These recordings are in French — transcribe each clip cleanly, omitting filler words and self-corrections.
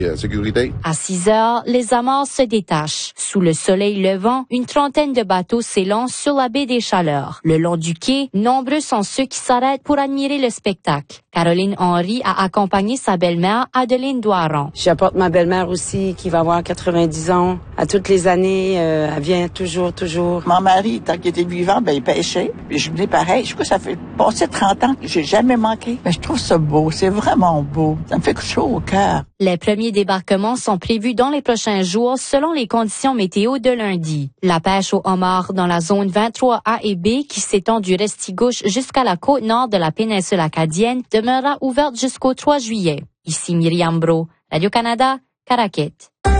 Sécurité. À 6 heures, les amarres se détachent. Sous le soleil levant, une trentaine de bateaux s'élancent sur la baie des Chaleurs. Le long du quai, nombreux sont ceux qui s'arrêtent pour admirer le spectacle. Caroline Henry a accompagné sa belle-mère, Adeline Doiron. J'apporte ma belle-mère aussi, qui va avoir 90 ans. À toutes les années, elle vient toujours. Mon mari, tant qu'il était vivant, il pêchait. Puis je venais pareil. Je crois que ça fait passer 30 ans que j'ai jamais manqué. Je trouve ça beau. C'est vraiment beau. Ça me fait chaud au cœur. Les premiers débarquements sont prévus dans les prochains jours selon les conditions météo de lundi. La pêche au homard dans la zone 23A et B qui s'étend du Restigouche jusqu'à la côte nord de la péninsule acadienne demeurera ouverte jusqu'au 3 juillet. Ici Myriam Bro, Radio-Canada, Caraquet.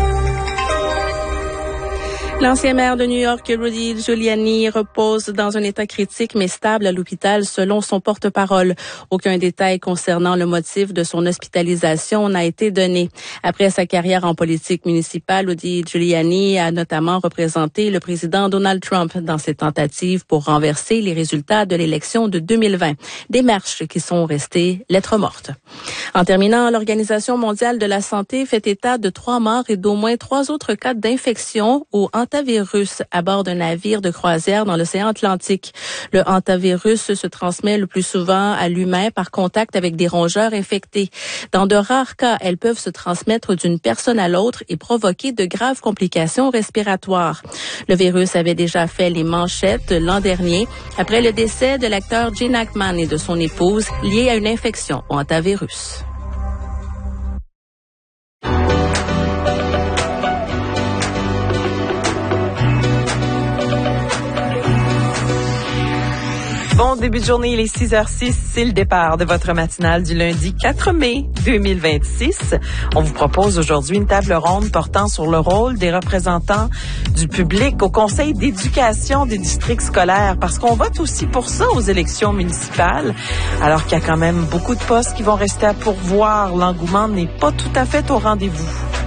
L'ancien maire de New York, Rudy Giuliani, repose dans un état critique mais stable à l'hôpital selon son porte-parole. Aucun détail concernant le motif de son hospitalisation n'a été donné. Après sa carrière en politique municipale, Rudy Giuliani a notamment représenté le président Donald Trump dans ses tentatives pour renverser les résultats de l'élection de 2020. Des marches qui sont restées lettres mortes. En terminant, l'Organisation mondiale de la santé fait état de 3 morts et d'au moins 3 autres cas d'infection au hantavirus à bord d'un navire de croisière dans l'océan Atlantique. Le hantavirus se transmet le plus souvent à l'humain par contact avec des rongeurs infectés. Dans de rares cas, elles peuvent se transmettre d'une personne à l'autre et provoquer de graves complications respiratoires. Le virus avait déjà fait les manchettes l'an dernier après le décès de l'acteur Gene Hackman et de son épouse lié à une infection au hantavirus. Bon début de journée, il est 6h06, c'est le départ de votre matinale du lundi 4 mai 2026. On vous propose aujourd'hui une table ronde portant sur le rôle des représentants du public au conseil d'éducation des districts scolaires, parce qu'on vote aussi pour ça aux élections municipales, alors qu'il y a quand même beaucoup de postes qui vont rester à pourvoir. L'engouement n'est pas tout à fait au rendez-vous.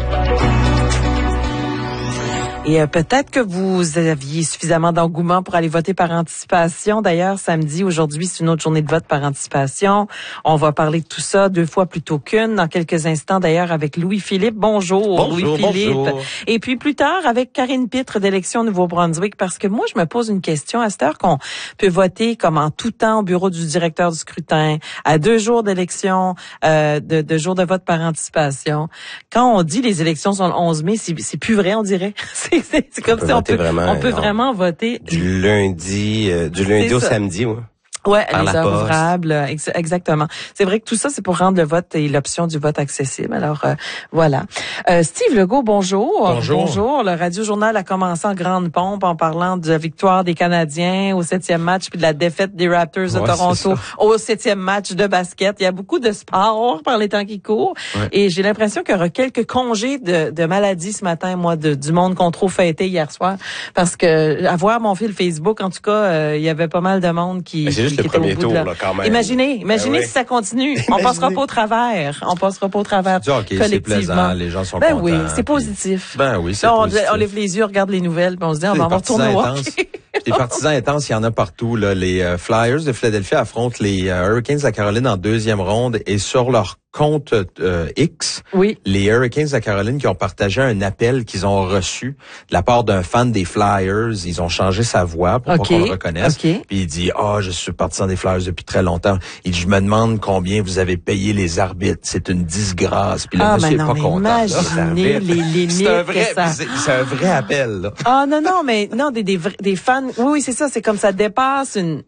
Et peut-être que vous aviez suffisamment d'engouement pour aller voter par anticipation. D'ailleurs, samedi, aujourd'hui, c'est une autre journée de vote par anticipation. On va parler de tout ça 2 fois plutôt qu'une. Dans quelques instants, d'ailleurs, avec Louis-Philippe. Bonjour Louis-Philippe. Bonjour. Et puis plus tard, avec Karine Pitre d'Élections Nouveau-Brunswick, parce que moi, je me pose une question. À cette heure qu'on peut voter comme en tout temps au bureau du directeur du scrutin, à 2 jours d'élection, de jours de vote par anticipation. Quand on dit les élections sont le 11 mai, c'est plus vrai, on dirait. C'est comme si on peut vraiment voter du lundi au samedi, ouais. Ouais, les heures ouvrables, exactement. C'est vrai que tout ça, c'est pour rendre le vote et l'option du vote accessible. Alors, voilà. Steve Legault, bonjour. Bonjour. Le Radio-Journal a commencé en grande pompe en parlant de la victoire des Canadiens au 7e match puis de la défaite des Raptors de Toronto au 7e match de basket. Il y a beaucoup de sport par les temps qui courent. Ouais. Et j'ai l'impression qu'il y aura quelques congés de maladie ce matin, moi, du monde qu'on trop fêté hier soir. Parce que, à voir mon fil Facebook, en tout cas, il y avait pas mal de monde qui le premier tour, là, quand même. Imaginez si ça continue. On passera pas au travers. Collectivement. C'est plaisant, les gens sont contents. Oui, c'est positif. C'est là, positif. On lève les yeux, on regarde les nouvelles, puis on se dit, on va retourner au hockey. Les partisans intenses, il y en a partout, là. Les Flyers de Philadelphie affrontent les Hurricanes de la Caroline en 2e ronde et sur leur compte X, les Hurricanes de la Caroline qui ont partagé un appel qu'ils ont reçu de la part d'un fan des Flyers. Ils ont changé sa voix pour pas qu'on le reconnaisse. Puis il dit, je suis partisan des Flyers depuis très longtemps. Il dit, je me demande combien vous avez payé les arbitres. C'est une disgrâce. Puis le monsieur est pas content. Imaginez les limites. C'est un vrai appel, là. Des fans. Oui, c'est ça. C'est comme ça dépasse une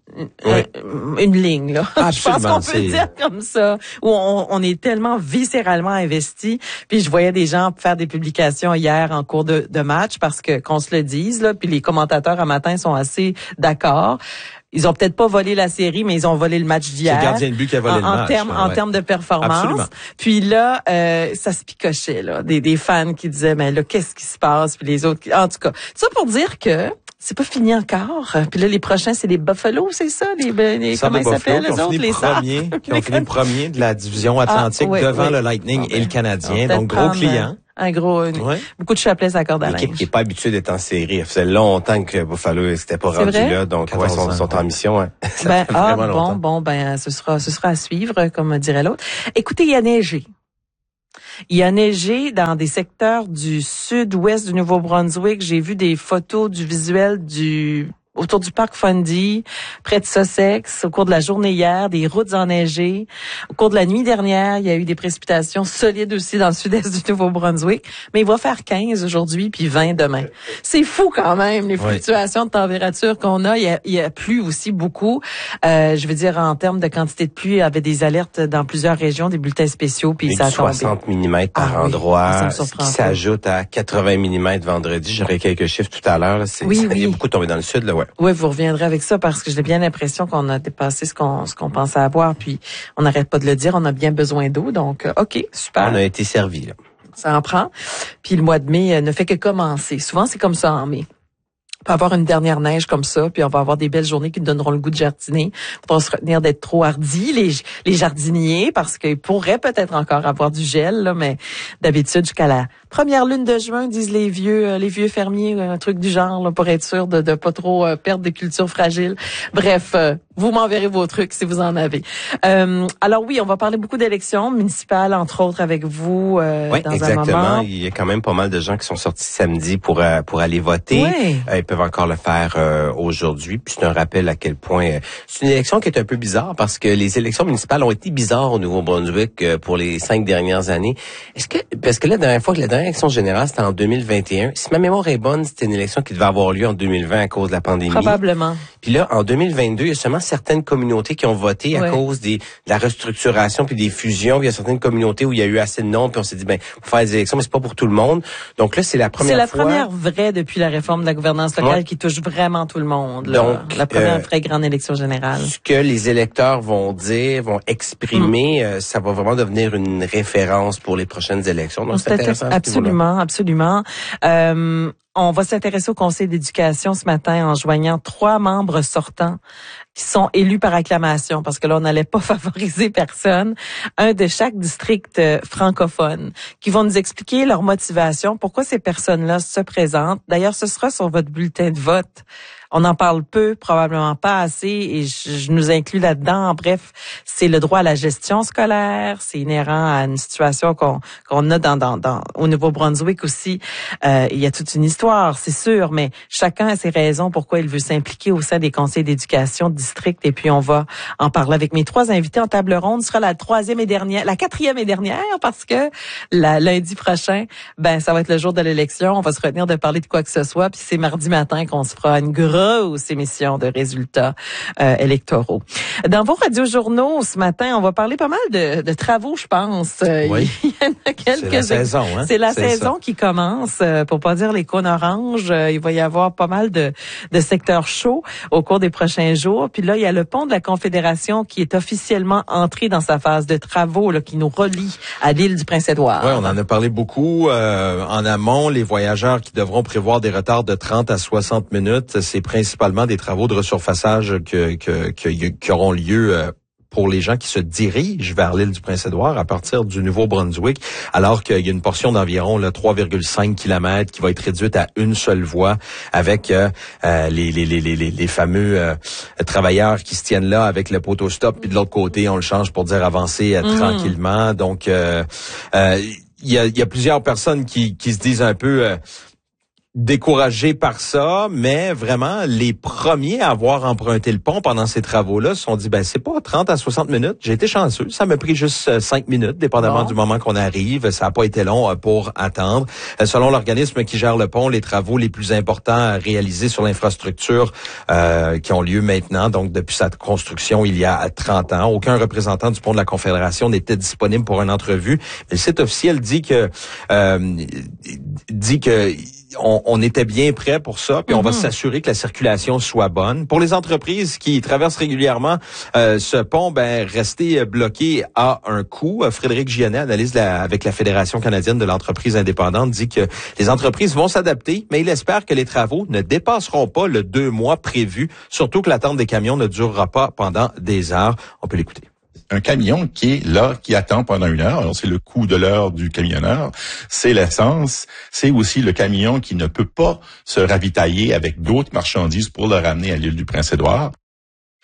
ligne, là. Je pense qu'on peut dire comme ça. Où on est tellement viscéralement investi. Puis je voyais des gens faire des publications hier en cours de match parce que qu'on se le dise, là. Puis les commentateurs à matin sont assez d'accord. Ils ont peut-être pas volé la série, mais ils ont volé le match d'hier. C'est le gardien de but qui a volé le match. En termes de performance. Absolument. Puis là, ça se picochait, là. Des fans qui disaient, mais là, qu'est-ce qui se passe? Puis les autres, en tout cas. Ça pour dire que c'est pas fini encore. Puis là, les prochains, c'est les Buffalo, c'est ça? Comment ils s'appellent, les autres? Qui ont fini premier de la division Atlantique devant le Lightning et le Canadien. Donc, gros client. Beaucoup de chapelets à corde à linge. L'équipe qui est pas habituée d'être en série. Ça faisait longtemps que Buffalo c'était pas rendu là. Donc, sont en mission. Ce sera à suivre, comme dirait l'autre. Écoutez, il y a neigé. Il a neigé dans des secteurs du sud-ouest du Nouveau-Brunswick. J'ai vu des photos du visuel autour du parc Fundy, près de Sussex, au cours de la journée hier, des routes enneigées. Au cours de la nuit dernière, il y a eu des précipitations solides aussi dans le sud-est du Nouveau-Brunswick. Mais il va faire 15 aujourd'hui, puis 20 demain. C'est fou quand même, les fluctuations de température qu'on a. Il y a plu aussi beaucoup. Je veux dire, en termes de quantité de pluie, il y avait des alertes dans plusieurs régions, des bulletins spéciaux, puis ça a tombé. 60 mm par endroit, qui s'ajoute à 80 mm vendredi. J'aurai quelques chiffres tout à l'heure. Il y a beaucoup tombé dans le sud, là, ouais. Oui, vous reviendrez avec ça parce que j'ai bien l'impression qu'on a dépassé ce qu'on pensait avoir, puis on n'arrête pas de le dire, on a bien besoin d'eau, donc OK, super. On a été servi, là. Ça en prend. Puis le mois de mai ne fait que commencer. Souvent, c'est comme ça en mai. On va avoir une dernière neige comme ça, puis on va avoir des belles journées qui nous donneront le goût de jardiner. Il faudra se retenir d'être trop hardis, les jardiniers, parce qu'ils pourraient peut-être encore avoir du gel, là, mais d'habitude, jusqu'à la première lune de juin, disent les vieux fermiers, un truc du genre, là, pour être sûr de pas trop perdre des cultures fragiles. Bref, vous m'enverrez vos trucs si vous en avez. Alors oui, on va parler beaucoup d'élections municipales, entre autres, avec vous dans exactement. un moment. Il y a quand même pas mal de gens qui sont sortis samedi pour aller voter. Oui. Ils peuvent encore le faire aujourd'hui. Puis c'est un rappel à quel point c'est une élection qui est un peu bizarre parce que les élections municipales ont été bizarres au Nouveau-Brunswick pour les 5 dernières années. Parce que la dernière élection générale, c'était en 2021. Si ma mémoire est bonne, c'était une élection qui devait avoir lieu en 2020 à cause de la pandémie. Probablement. Puis là, en 2022, il y a seulement certaines communautés qui ont voté à cause de la restructuration puis des fusions. Puis il y a certaines communautés où il y a eu assez de noms puis on s'est dit, faut faire des élections, mais c'est pas pour tout le monde. Donc là, c'est la première fois. C'est la première vraie depuis la réforme de la gouvernance locale qui touche vraiment tout le monde. Là. Donc, la première vraie grande élection générale. Ce que les électeurs vont dire, vont exprimer, ça va vraiment devenir une référence pour les prochaines élections. Donc c'est intéressant. Absolument. On va s'intéresser au conseil d'éducation ce matin en joignant 3 membres sortants qui sont élus par acclamation, parce que là, on n'allait pas favoriser personne, un de chaque district francophone, qui vont nous expliquer leur motivation, pourquoi ces personnes-là se présentent. D'ailleurs, ce sera sur votre bulletin de vote. On en parle peu, probablement pas assez, et je nous inclus là-dedans. Bref, c'est le droit à la gestion scolaire, c'est inhérent à une situation qu'on a au Nouveau-Brunswick aussi. Il y a toute une histoire, c'est sûr, mais chacun a ses raisons pourquoi il veut s'impliquer au sein des conseils d'éducation de district. Et puis on va en parler avec mes 3 invités en table ronde. Ce sera la 4e et dernière, parce que lundi prochain, ça va être le jour de l'élection. On va se retenir de parler de quoi que ce soit. Puis c'est mardi matin qu'on se fera une grosse émission de résultats électoraux. Dans vos radiojournaux ce matin, on va parler pas mal de travaux, je pense. Oui. Il y en a quelques. C'est la saison, hein? C'est la saison qui commence, pour pas dire les cônes oranges. Il va y avoir pas mal de secteurs chauds au cours des prochains jours. Puis là, il y a le pont de la Confédération qui est officiellement entré dans sa phase de travaux là, qui nous relie à l'île du Prince-Édouard. Oui, on en a parlé beaucoup en amont. Les voyageurs qui devront prévoir des retards de 30 à 60 minutes, c'est principalement des travaux de resurfaçage qui auront lieu pour les gens qui se dirigent vers l'île du Prince-Édouard à partir du Nouveau-Brunswick, alors qu'il y a une portion d'environ 3,5 km qui va être réduite à une seule voie avec les fameux travailleurs qui se tiennent là avec le poteau stop, puis de l'autre côté, on le change pour dire avancer tranquillement. Donc, il y a plusieurs personnes qui se disent un peu découragés par ça, mais vraiment, les premiers à avoir emprunté le pont pendant ces travaux-là se sont dit, c'est pas 30 à 60 minutes. J'ai été chanceux. Ça m'a pris juste 5 minutes, dépendamment du moment qu'on arrive. Ça n'a pas été long pour attendre. Selon l'organisme qui gère le pont, les travaux les plus importants réalisés sur l'infrastructure qui ont lieu maintenant, donc depuis sa construction il y a 30 ans. Aucun représentant du pont de la Confédération n'était disponible pour une entrevue. Mais le site officiel dit que on était bien prêt pour ça, puis on va s'assurer que la circulation soit bonne. Pour les entreprises qui traversent régulièrement ce pont, rester bloqué a un coût. Frédéric Gionnet, analyse avec la Fédération canadienne de l'entreprise indépendante, dit que les entreprises vont s'adapter, mais il espère que les travaux ne dépasseront pas le 2 mois prévu, surtout que l'attente des camions ne durera pas pendant des heures. On peut l'écouter. Un camion qui est là, qui attend pendant 1 heure. Alors, c'est le coût de l'heure du camionneur. C'est l'essence. C'est aussi le camion qui ne peut pas se ravitailler avec d'autres marchandises pour le ramener à l'île du Prince-Édouard.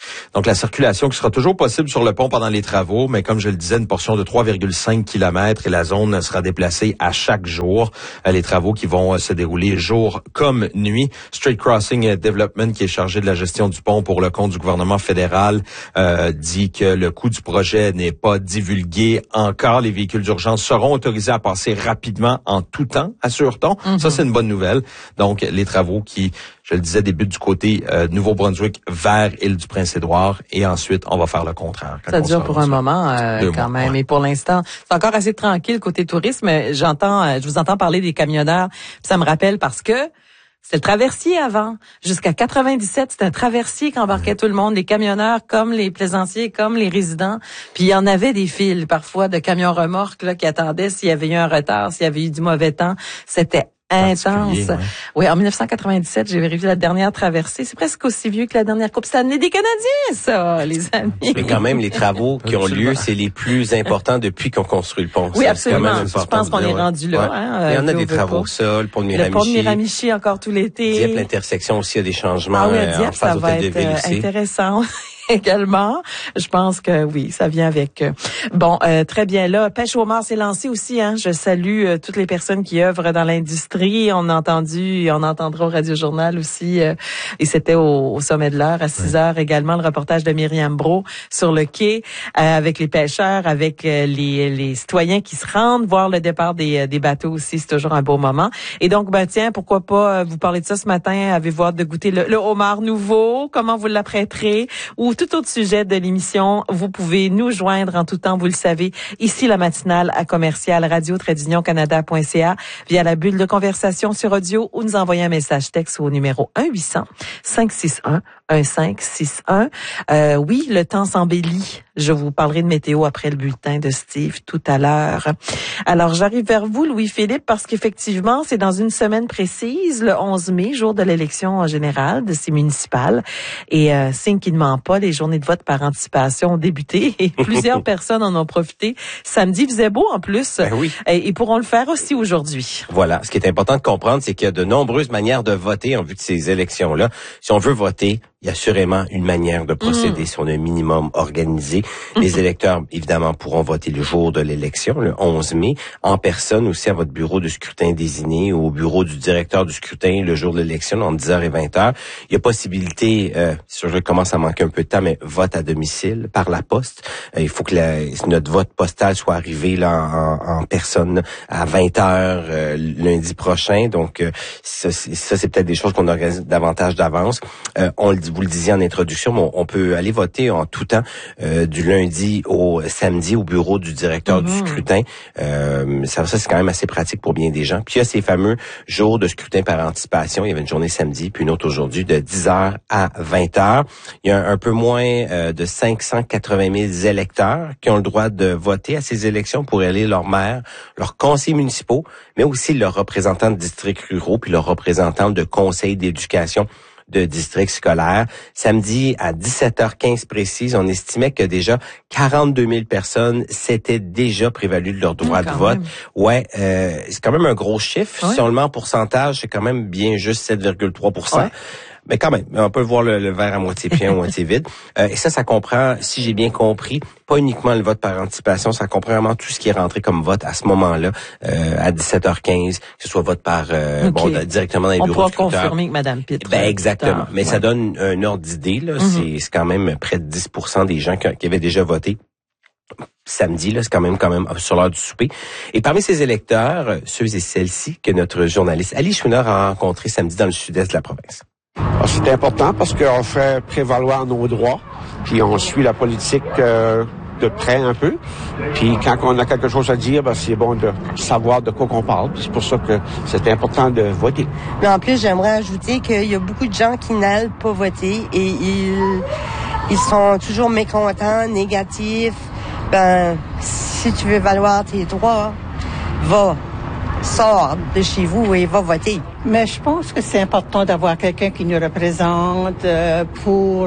Donc, la circulation qui sera toujours possible sur le pont pendant les travaux, mais comme je le disais, une portion de 3,5 km et la zone sera déplacée à chaque jour. Les travaux qui vont se dérouler jour comme nuit. Straight Crossing Development, qui est chargé de la gestion du pont pour le compte du gouvernement fédéral, dit que le coût du projet n'est pas divulgué encore. Les véhicules d'urgence seront autorisés à passer rapidement en tout temps, assure-t-on. Ça, c'est une bonne nouvelle. Donc, les travaux qui, je le disais, débutent du côté Nouveau-Brunswick vers Île-du-Prince-Édouard et ensuite, on va faire le contraire. Ça dure pour un moment quand même. Ouais. Et pour l'instant, c'est encore assez tranquille côté tourisme. Je vous entends parler des camionneurs. Ça me rappelle parce que c'était le traversier avant. Jusqu'à 97, c'était un traversier qu'embarquait tout le monde, les camionneurs comme les plaisanciers, comme les résidents. Puis il y en avait des files parfois de camions remorques là, qui attendaient s'il y avait eu un retard, s'il y avait eu du mauvais temps. C'était intense. Ouais. Oui, en 1997, j'ai vérifié la dernière traversée. C'est presque aussi vieux que la dernière Coupe Stanley des Canadiens, ça, les amis. Mais quand même, les travaux qui ont lieu, c'est les plus importants depuis qu'on construit le pont. Oui, absolument. Je pense qu'on est rendu là. Ouais. Hein, il y en a des travaux, ça, le pont de Miramichi. Le pont de Miramichi encore tout l'été. Dieppe, l'intersection aussi, il y a des changements. Ah oui, à Dieppe, en phase ça va d'hôtel de ville aussi. Intéressant. Également, je pense que oui, ça vient avec. Bon, très bien là. Pêche au homard s'est lancé aussi. Hein. Je salue toutes les personnes qui œuvrent dans l'industrie. On a entendu, on entendra au Radio Journal aussi. Et c'était au sommet de l'heure à 6h également le reportage de Myriam Brault sur le quai avec les pêcheurs, avec les citoyens qui se rendent voir le départ des bateaux aussi. C'est toujours un beau moment. Et donc, tiens, pourquoi pas vous parler de ça ce matin. Avez-vous hâte de goûter le homard nouveau? Comment vous l'apprêterez? Ou tout autre sujet de l'émission, vous pouvez nous joindre en tout temps, vous le savez, ici la matinale à commercial radio-canada.ca via la bulle de conversation sur audio ou nous envoyer un message texte au numéro 1-800-561-1561. Oui, le temps s'embellit. Je vous parlerai de météo après le bulletin de Steve tout à l'heure. Alors, j'arrive vers vous, Louis-Philippe, parce qu'effectivement, c'est dans une semaine précise, le 11 mai, jour de l'élection générale de ces municipales. Et signe qui ne ment pas, les journées de vote par anticipation ont débuté et plusieurs personnes en ont profité. Samedi, il faisait beau en plus. Ben oui. Et pourront le faire aussi aujourd'hui. Voilà. Ce qui est important de comprendre, c'est qu'il y a de nombreuses manières de voter en vue de ces élections-là. Si on veut voter, il y a assurément une manière de procéder si on a un minimum organisé. Les électeurs, évidemment, pourront voter le jour de l'élection, le 11 mai, en personne aussi à votre bureau de scrutin désigné ou au bureau du directeur du scrutin le jour de l'élection, entre 10h et 20h. Il y a possibilité, je commence à manquer un peu de temps, mais vote à domicile par la poste. Il faut que notre vote postal soit arrivé là en personne à 20h lundi prochain. Donc, ça c'est peut-être des choses qu'on organise davantage d'avance. Vous le disiez en introduction, mais on peut aller voter en tout temps du lundi au samedi au bureau du directeur du scrutin. Ça c'est quand même assez pratique pour bien des gens. Puis il y a ces fameux jours de scrutin par anticipation. Il y avait une journée samedi, puis une autre aujourd'hui de 10h à 20h. Il y a un peu moins de 580 000 électeurs qui ont le droit de voter à ces élections pour élire leur maire, leurs conseillers municipaux, mais aussi leurs représentants de districts ruraux, puis leurs représentants de conseils d'éducation de districts scolaires. Samedi à 17h15 précise, on estimait que déjà 42 000 personnes s'étaient déjà prévalues de leur droit de vote. Même. Ouais, c'est quand même un gros chiffre. Ouais. Si on le met en pourcentage, c'est quand même bien juste 7,3%. Ouais. Mais quand même, on peut voir le verre à moitié plein ou moitié vide. Et ça comprend, si j'ai bien compris, pas uniquement le vote par anticipation, ça comprend vraiment tout ce qui est rentré comme vote à ce moment-là, à 17h15, que ce soit vote par directement dans les bureaux du scrutin. On pourra confirmer que Mme Pitre. Exactement. Mais ça donne un ordre d'idée. Là, c'est quand même près de 10% des gens qui avaient déjà voté. Samedi, là, c'est quand même sur l'heure du souper. Et parmi ces électeurs, ceux et celles-ci que notre journaliste Ali Schooner a rencontré samedi dans le sud-est de la province. C'est important parce qu'on fait prévaloir nos droits, puis on suit la politique de près un peu. Puis quand on a quelque chose à dire, c'est bon de savoir de quoi qu'on parle. Puis c'est pour ça que c'est important de voter. Mais en plus, j'aimerais ajouter qu'il y a beaucoup de gens qui n'allent pas voter et ils sont toujours mécontents, négatifs. Si tu veux valoir tes droits, sors de chez vous et va voter. Mais je pense que c'est important d'avoir quelqu'un qui nous représente pour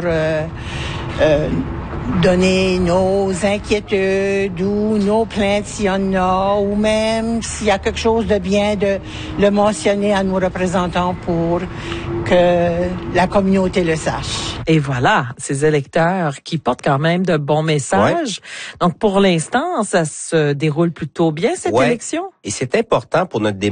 donner nos inquiétudes ou nos plaintes s'il y en a, ou même s'il y a quelque chose de bien, de le mentionner à nos représentants pour que la communauté le sache. Et voilà, ces électeurs qui portent quand même de bons messages. Donc, pour l'instant, ça se déroule plutôt bien, cette élection. Et c'est important pour notre démocratie.